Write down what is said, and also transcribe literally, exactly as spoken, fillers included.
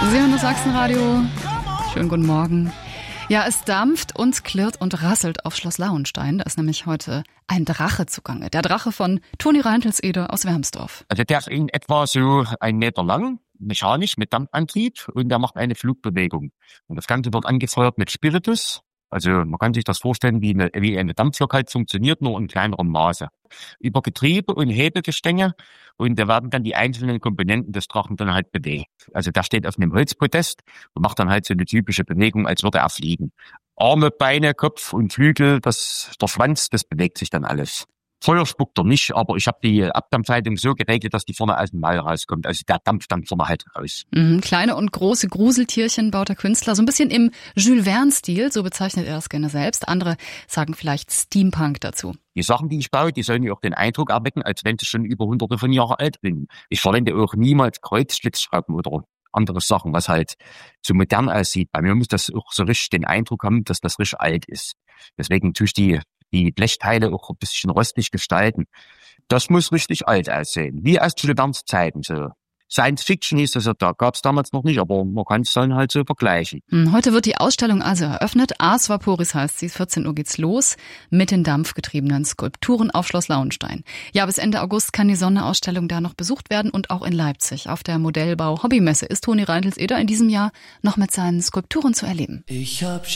Sie hören das Sachsenradio. Schönen guten Morgen. Ja, es dampft und klirrt und rasselt auf Schloss Lauenstein. Da ist nämlich heute ein Drache zugange. Der Drache von Toni Reintelseder aus Wermsdorf. Also der ist in etwa so einen Meter lang, mechanisch mit Dampfantrieb, und der macht eine Flugbewegung. Und das Ganze wird angefeuert mit Spiritus. Also man kann sich das vorstellen, wie eine, wie eine Dampflok halt funktioniert, nur in kleinerem Maße. Über Getriebe und Hebelgestänge, und da werden dann die einzelnen Komponenten des Drachen dann halt bewegt. Also der steht auf einem Holzpodest und macht dann halt so eine typische Bewegung, als würde er fliegen. Arme, Beine, Kopf und Flügel, das, der Schwanz, das bewegt sich dann alles. Feuer spuckt er nicht, aber ich habe die Abdampfleitung so geregelt, dass die vorne aus dem Maul rauskommt. Also der dampft dann vorne halt raus. Mhm, kleine und große Gruseltierchen baut der Künstler, so ein bisschen im Jules Verne-Stil, so bezeichnet er das gerne selbst. Andere sagen vielleicht Steampunk dazu. Die Sachen, die ich baue, die sollen ja auch den Eindruck erwecken, als wenn sie schon über hunderte von Jahren alt sind. Ich verwende auch niemals Kreuzschlitzschrauben oder andere Sachen, was halt so modern aussieht. Bei mir muss das auch so richtig den Eindruck haben, dass das richtig alt ist. Deswegen tue ich die die Blechteile auch ein bisschen rostig gestalten. Das muss richtig alt aussehen, wie aus Jules Verne's Zeiten. So. Science Fiction hieß das ja, da gab es damals noch nicht, aber man kann es dann halt so vergleichen. Heute wird die Ausstellung also eröffnet. Ars Vaporis heißt sie. vierzehn Uhr geht's los mit den dampfgetriebenen Skulpturen auf Schloss Lauenstein. Ja, bis Ende August kann die Sonderausstellung da noch besucht werden, und auch in Leipzig auf der Modellbau-Hobbymesse ist Toni Reintelseder in diesem Jahr noch mit seinen Skulpturen zu erleben. Ich hab